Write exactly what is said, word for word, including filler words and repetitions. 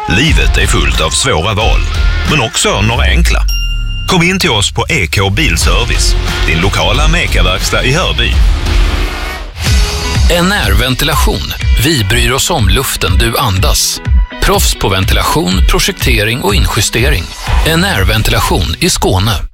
Livet är fullt av svåra val, men också några enkla. Kom in till oss på E K Bilservice, din lokala Meka-verkstad i Hörby. N R-ventilation. Vi bryr oss om luften du andas. Proffs på ventilation, projektering och injustering. N R-ventilation i Skåne.